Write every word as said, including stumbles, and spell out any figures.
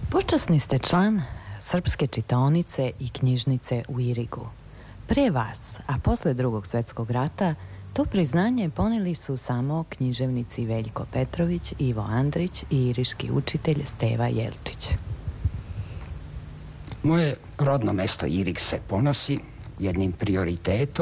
Počasni ste član Srpske čitaonice i knjižnice u Irigu. Pre vas, a posle Drugog svjetskog rata, to priznanje poneli su samo književnici Veljko Petrović, Ivo Andrić i iriški učitelj Steva Jelčić. Moje rodno mesto Irig se ponosi jednim prioritetom